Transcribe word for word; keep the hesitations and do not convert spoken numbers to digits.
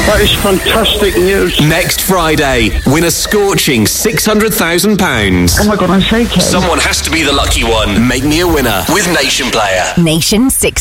That is fantastic news. Next Friday, win a scorching six hundred thousand pounds. Oh my God, I'm shaking. Someone has to be the lucky one. Make me a winner with Nation Player. Nation six